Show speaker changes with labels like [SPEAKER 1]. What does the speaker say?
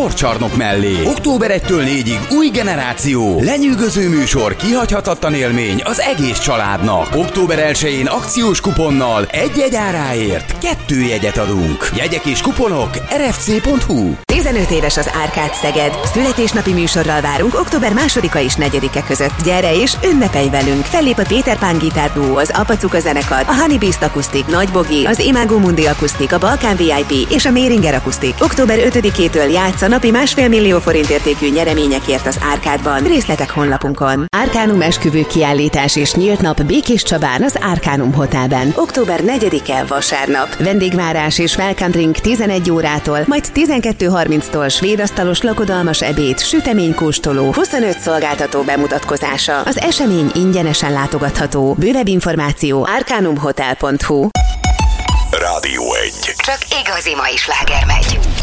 [SPEAKER 1] sportcsarnok mellé. Október 1-től 4-ig új generáció. Lenyűgöző műsor, kihagyhatatlan élmény az egész családnak. Október 1-én akciós kuponnal egy áráért 2 jegyet adunk. Jegyek és kuponok rfc.hu.
[SPEAKER 2] 15 éves az Árkád Szeged. Születésnapi műsorral várunk október 2-a és 4-e között. Gyere és ünnepelj velünk! Fellép a Péter Pán gitárduó, az Apacuka zenekar, a Honey Beast akusztik, Nagy Bogi, az Imago Mundi akusztik, a Balkán VIP és a Méringer akusztik. Október 5-től játsz a napi 1,5 millió forint értékű nyereményekért az Árkádban. Részletek honlapunkon. Árkánum esküvő kiállítás és nyílt nap Békés Csabán az Árkánum Hotelben. Október 4-e vasárnap. Vendégvárás és welcome drink 11 órától, majd 12:30-tól svédasztalos lakodalmas ebéd, süteménykóstoló, 25 szolgáltató bemutatkozása. Az esemény ingyenesen látogatható. Bővebb információ arcanumhotel.hu.
[SPEAKER 3] Rádió 1.
[SPEAKER 2] Csak igazi mai sláger megy.